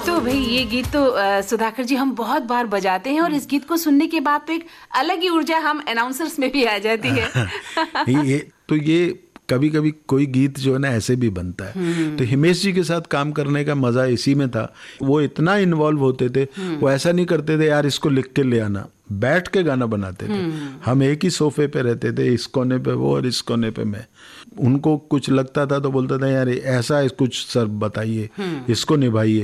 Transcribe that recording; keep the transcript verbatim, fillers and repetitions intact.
तो भाई ये गीत तो अ, सुधाकर जी हम बहुत बार बजाते हैं और इस गीत को सुनने के बाद तो एक अलग ही ऊर्जा हम अनाउंसर्स में भी आ जाती है। ये तो ये कभी कभी कोई गीत जो है ना ऐसे भी बनता है। तो हिमेश जी के साथ काम करने का मजा इसी में था, वो इतना इन्वॉल्व होते थे, वो ऐसा नहीं करते थे यार इसको लिख के ले आना, बैठ के गाना बनाते थे। हम एक ही सोफे पे रहते थे, इस कोने पे वो और इस कोने पे मैं। उनको कुछ लगता था तो बोलता था यार ऐसा कुछ सर बताइए, इसको निभाइए।